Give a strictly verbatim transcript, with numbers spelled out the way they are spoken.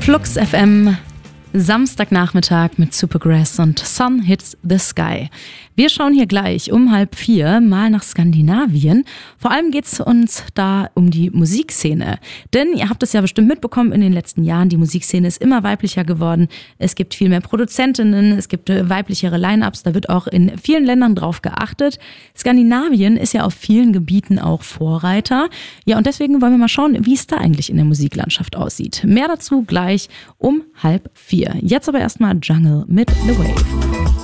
Flux F M, Samstagnachmittag mit Supergrass und Sun Hits the Sky. Wir schauen hier gleich um halb vier mal nach Skandinavien. Vor allem geht es uns da um die Musikszene. Denn ihr habt es ja bestimmt mitbekommen in den letzten Jahren, die Musikszene ist immer weiblicher geworden. Es gibt viel mehr Produzentinnen, es gibt weiblichere Line-Ups, da wird auch in vielen Ländern drauf geachtet. Skandinavien ist ja auf vielen Gebieten auch Vorreiter. Ja, und deswegen wollen wir mal schauen, wie es da eigentlich in der Musiklandschaft aussieht. Mehr dazu gleich um halb vier. Jetzt aber erstmal Jungle mit The Wave.